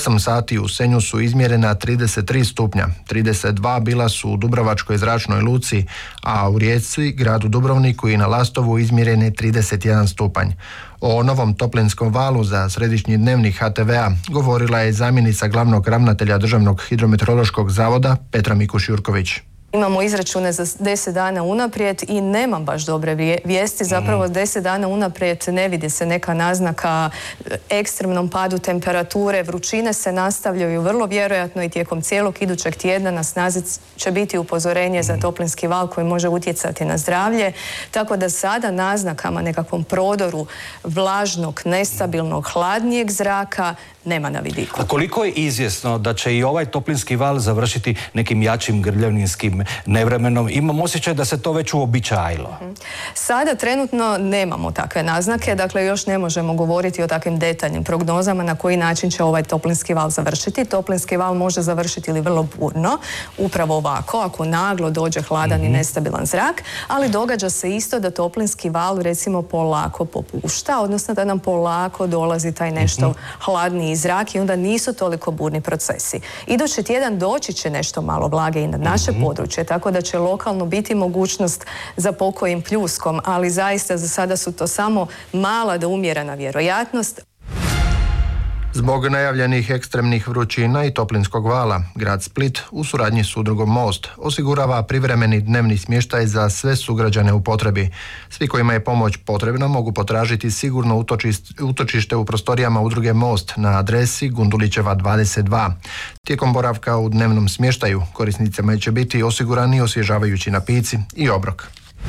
8 sati u Senju su izmjerena 33 stupnja, 32 bila su u Dubrovačkoj zračnoj luci, a u Rijeci, gradu Dubrovniku i na Lastovu izmjeren je 31 stupanj. O novom toplinskom valu za središnji dnevnik HTV-a govorila je zamjenica glavnog ravnatelja Državnog hidrometeorološkog zavoda Petra Mikuš-Jurković. Imamo izračune za 10 dana unaprijed i nemam baš dobre vijesti. Zapravo 10 dana unaprijed ne vidi se neka naznaka ekstremnom padu temperature. Vrućine se nastavljaju vrlo vjerojatno i tijekom cijelog idućeg tjedna na snazi će biti upozorenje za toplinski val koji može utjecati na zdravlje. Tako da sada naznakama nekakvom prodoru vlažnog, nestabilnog, hladnijeg zraka nema na vidiku. A koliko je izvjesno da će i ovaj toplinski val završiti nekim jačim grljavninskim nevremenom? Imam osjećaj da se to već uobičajilo. Sada trenutno nemamo takve naznake, dakle još ne možemo govoriti o takvim detaljnim prognozama na koji način će ovaj toplinski val završiti. Toplinski val može završiti ili vrlo burno, upravo ovako, ako naglo dođe hladan i nestabilan zrak, ali događa se isto da toplinski val recimo polako popušta, odnosno da nam polako dolazi taj nešto hladniji zrak i onda nisu toliko burni procesi. Idući tjedan doći će nešto malo vlage i na naše područje, tako da će lokalno biti mogućnost za pokojim pljuskom, ali zaista za sada su to samo mala da umjerena vjerojatnost. Zbog najavljenih ekstremnih vrućina i toplinskog vala, grad Split u suradnji s udrugom Most osigurava privremeni dnevni smještaj za sve sugrađane u potrebi. Svi kojima je pomoć potrebna mogu potražiti sigurno utočište u prostorijama udruge Most na adresi Gundulićeva 22. Tijekom boravka u dnevnom smještaju korisnicima će biti osigurani osvježavajući napici i obrok.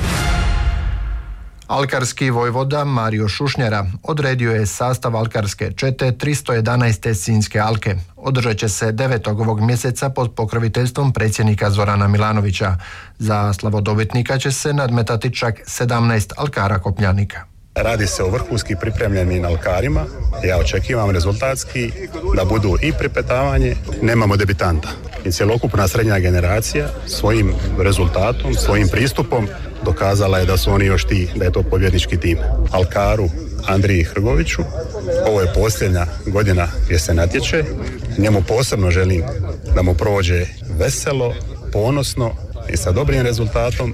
Alkarski vojvoda Mario Šušnjara odredio je sastav alkarske čete 311. Sinjske alke. Održat će se 9. ovog mjeseca pod pokroviteljstvom predsjednika Zorana Milanovića. Za slavodobitnika će se nadmetati čak 17 alkara kopnjanika. Radi se o vrhunski pripremljenim alkarima. Ja očekivam rezultatski da budu i pripetavanje, nemamo debitanta. I cjelokupna srednja generacija svojim rezultatom, svojim pristupom dokazala je da su oni još ti, da je to pobjednički tim. Alkaru Andriji Hrgoviću, ovo je posljednja godina gdje se natječe. Njemu posebno želim da mu prođe veselo, ponosno i sa dobrim rezultatom.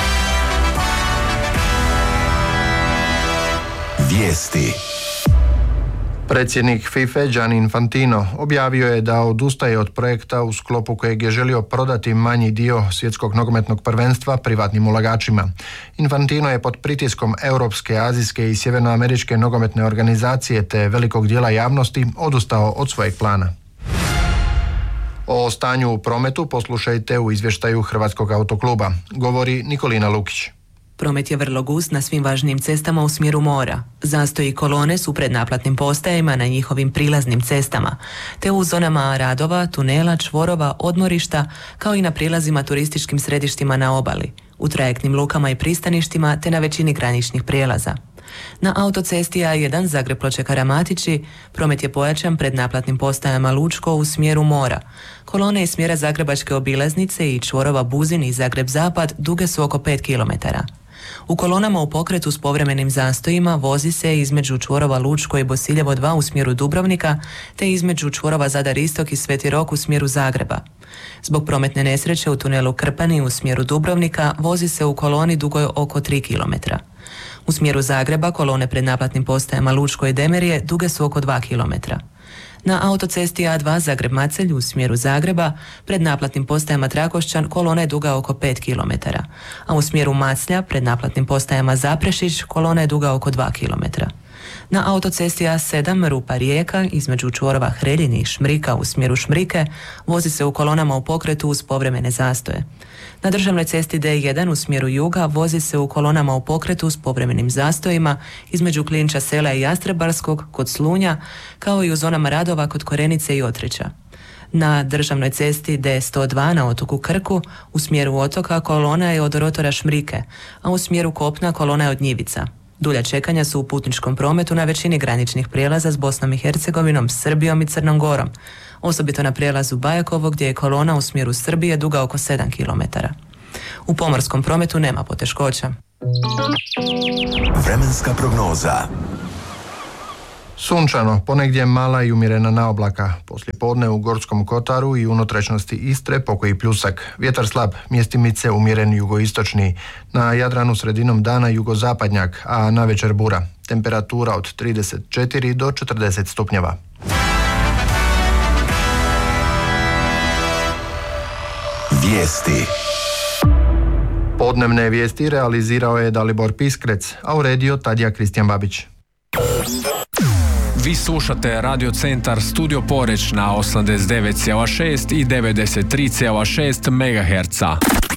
Vijesti. Predsjednik FIFA Gianni Infantino objavio je da odustaje od projekta u sklopu kojeg je želio prodati manji dio svjetskog nogometnog prvenstva privatnim ulagačima. Infantino je pod pritiskom Europske, Azijske i Sjevernoameričke nogometne organizacije te velikog dijela javnosti odustao od svojeg plana. O stanju u prometu poslušajte u izvještaju Hrvatskog autokluba, govori Nikolina Lukić. Promet je vrlo gust na svim važnim cestama u smjeru mora. Zastoji i kolone su pred naplatnim postajama na njihovim prilaznim cestama, te u zonama radova, tunela, čvorova, odmorišta, kao i na prilazima turističkim središtima na obali, u trajektnim lukama i pristaništima, te na većini graničnih prijelaza. Na autocesti A1 Zagreb-Ploče-Karamatići promet je pojačan pred naplatnim postajama Lučko u smjeru mora. Kolone iz smjera Zagrebačke obilaznice i čvorova Buzin i Zagreb-Zapad duge su oko 5 km. U kolonama u pokretu s povremenim zastojima vozi se između čvorova Lučko i Bosiljevo 2 u smjeru Dubrovnika, te između čvorova Zadar Istok i Sveti Rok u smjeru Zagreba. Zbog prometne nesreće u tunelu Krpani u smjeru Dubrovnika vozi se u koloni dugoj oko 3 km. U smjeru Zagreba kolone pred naplatnim postajama Lučko i Demerije duge su oko 2 km. Na autocesti A2 Zagreb-Macelj u smjeru Zagreba pred naplatnim postajama Trakošćan kolona je duga oko 5 km, a u smjeru Maclja pred naplatnim postajama Zaprešić kolona je duga oko 2 km. Na autocesti A7 Rupa-Rijeka između čvorova Hreljini i Šmrika u smjeru Šmrike vozi se u kolonama u pokretu uz povremene zastoje. Na državnoj cesti D1 u smjeru juga vozi se u kolonama u pokretu s povremenim zastojima između Klinča Sela i Jastrebarskog kod Slunja, kao i u zonama radova kod Korenice i Otrića. Na državnoj cesti D102 na otoku Krku u smjeru otoka kolona je od rotora Šmrike, a u smjeru kopna kolona je od Njivica. Dulja čekanja su u putničkom prometu na većini graničnih prijelaza s Bosnom i Hercegovinom, Srbijom i Crnom Gorom, osobito na prijelazu Bajakovo gdje je kolona u smjeru Srbije duga oko 7 km. U pomorskom prometu nema poteškoća. Vremenska prognoza. Sunčano, ponegdje mala i umjerena naoblaka. Poslije podne u Gorskom kotaru i unutrašnjosti Istre pokoji pljusak. Vjetar slab, mjestimice umjeren jugoistočni. Na Jadranu sredinom dana jugozapadnjak, a navečer bura. Temperatura od 34 do 40 stupnjeva. Vijesti. Podnevne vijesti realizirao je Dalibor Piskrec, a uredio Tadija Kristijan Babić. Vi slušate Radio Centar Studio Poreč na 89,6 i 93,6 MHz.